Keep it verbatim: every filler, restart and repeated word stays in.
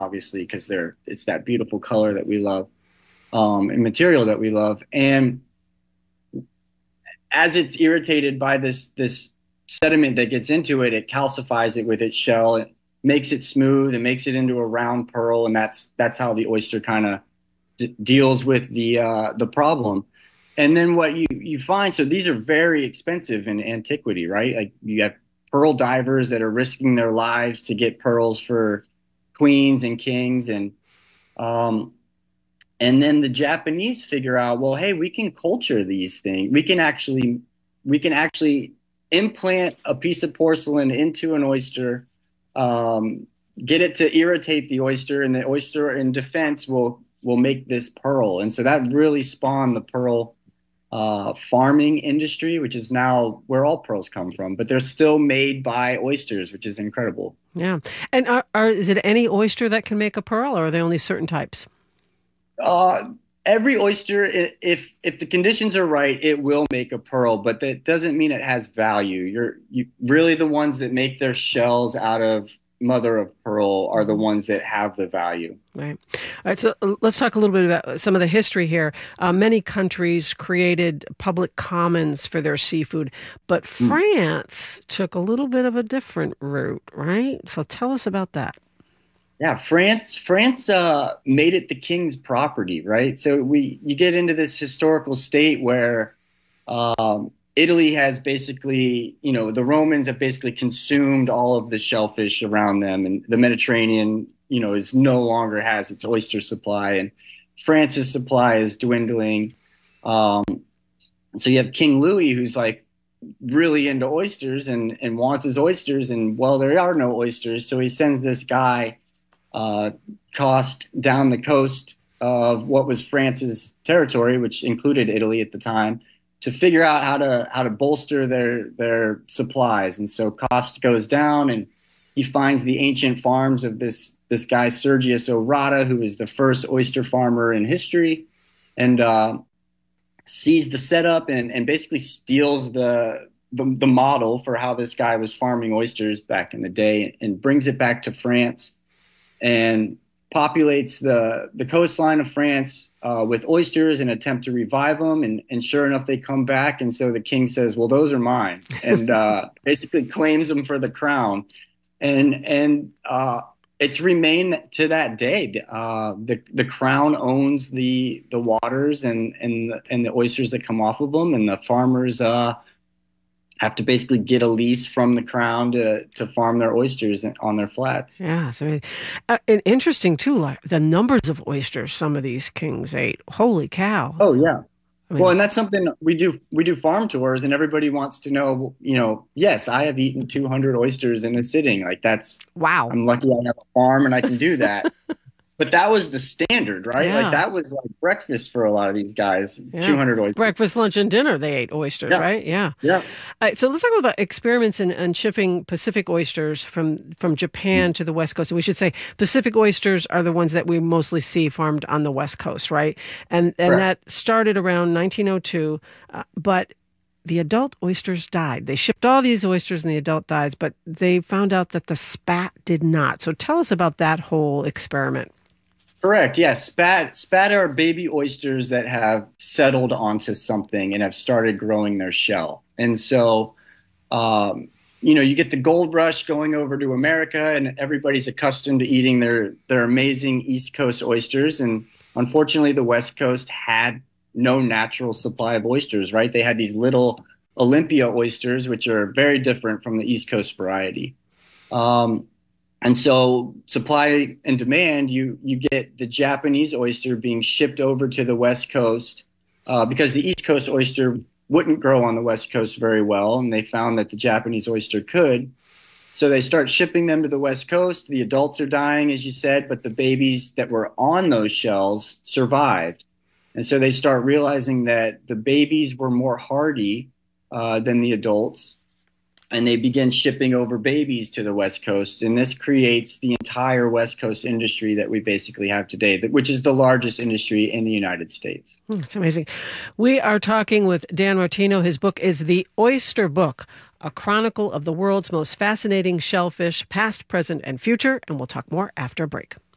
obviously, because they're it's that beautiful color that we love, um, and material that we love. And as it's irritated by this this sediment that gets into it, it calcifies it with its shell. It makes it smooth and makes it into a round pearl, and that's that's how the oyster kind of d- deals with the uh, the problem. And then what you you find, so these are very expensive in antiquity, right? Like you have pearl divers that are risking their lives to get pearls for queens and kings, and um, and then the Japanese figure out, well, hey, we can culture these things. We can actually we can actually implant a piece of porcelain into an oyster, um, get it to irritate the oyster, and the oyster in defense will will make this pearl. And so that really spawned the pearl uh, farming industry, which is now where all pearls come from. But they're still made by oysters, which is incredible. Yeah. And are, are is it any oyster that can make a pearl, or are they only certain types? Uh, every oyster, if if the conditions are right, it will make a pearl, but that doesn't mean it has value. You're you really the ones that make their shells out of mother of pearl are the ones that have the value. Right. All right. So uh, let's talk a little bit about some of the history here. Uh, many countries created public commons for their seafood, but France mm. took a little bit of a different route, right? So tell us about that. Yeah, France, France uh, made it the king's property, right? So we, you get into this historical state where um, Italy has basically, you know, the Romans have basically consumed all of the shellfish around them, and the Mediterranean, you know, is no longer has its oyster supply, and France's supply is dwindling. Um, so you have King Louis, who's like really into oysters and, and wants his oysters, and well, there are no oysters, so he sends this guy Uh, cost down the coast of what was France's territory, which included Italy at the time, to figure out how to how to bolster their their supplies. And so cost goes down, and he finds the ancient farms of this this guy Sergius Orata, who is the first oyster farmer in history, and uh, sees the setup and and basically steals the, the the model for how this guy was farming oysters back in the day, and brings it back to France and populates the, the coastline of France uh, with oysters and attempt to revive them. And, and sure enough, they come back. And so the king says, well, those are mine, and uh, basically claims them for the crown. And and uh, it's remained to that day. Uh, the the crown owns the the waters and and the, and the oysters that come off of them, and the farmers uh, have to basically get a lease from the crown to, to farm their oysters on their flats. Yeah, so uh, and interesting too, like the numbers of oysters some of these kings ate. Holy cow! Oh yeah. I mean, well, and that's something we do. We do farm tours, and everybody wants to know. You know, yes, I have eaten two hundred oysters in a sitting. Like that's wow. I'm lucky I have a farm and I can do that. But that was the standard, right? Yeah. Like that was like breakfast for a lot of these guys. Yeah. two hundred oysters. Breakfast, lunch, and dinner, they ate oysters, yeah. right? Yeah. Yeah. All right, so let's talk about experiments in, in shipping Pacific oysters from, from Japan mm. to the West Coast. And we should say Pacific oysters are the ones that we mostly see farmed on the West Coast, right? And and Correct. that started around nineteen oh two, uh, but the adult oysters died. They shipped all these oysters and the adult died, but they found out that the spat did not. So tell us about that whole experiment. Correct. Yes. Spat, spat are baby oysters that have settled onto something and have started growing their shell. And so, um, you know, you get the gold rush going over to America, and everybody's accustomed to eating their, their amazing East Coast oysters. And unfortunately, the West Coast had no natural supply of oysters, right? They had these little Olympia oysters, which are very different from the East Coast variety. Um, And so supply and demand, you you get the Japanese oyster being shipped over to the West Coast uh, because the East Coast oyster wouldn't grow on the West Coast very well, and they found that the Japanese oyster could. So they start shipping them to the West Coast. The adults are dying, as you said, but the babies that were on those shells survived. And so they start realizing that the babies were more hardy uh, than the adults. And they begin shipping over babies to the West Coast. And this creates the entire West Coast industry that we basically have today, which is the largest industry in the United States. It's amazing. We are talking with Dan Martino. His book is The Oyster Book, a chronicle of the world's most fascinating shellfish, past, present, and future. And we'll talk more after a break.